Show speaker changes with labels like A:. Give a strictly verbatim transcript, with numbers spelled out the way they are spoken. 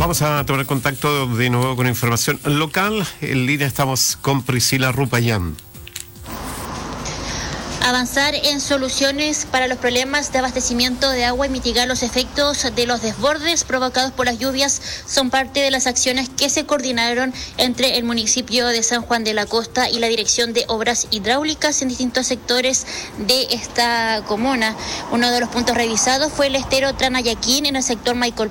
A: Vamos a tomar contacto de nuevo con información local. En línea estamos con Priscila Rupayán.
B: Avanzar en soluciones para los problemas de abastecimiento de agua y mitigar los efectos de los desbordes provocados por las lluvias son parte de las acciones que se coordinaron entre el municipio de San Juan de la Costa y la Dirección de Obras Hidráulicas en distintos sectores de esta comuna. Uno de los puntos revisados fue el estero Tranayaquín en el sector Michael